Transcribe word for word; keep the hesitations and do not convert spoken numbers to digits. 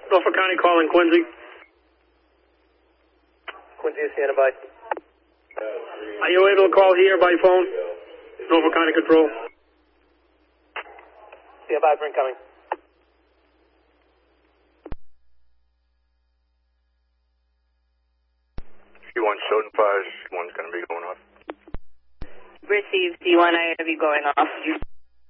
Norfolk County calling Quincy. Quincy is standing by. Are you able to call here by phone? Norfolk County Control. Stand by for incoming. C one Stoughton five, one's going to be going off. Received, C one, I have you going off.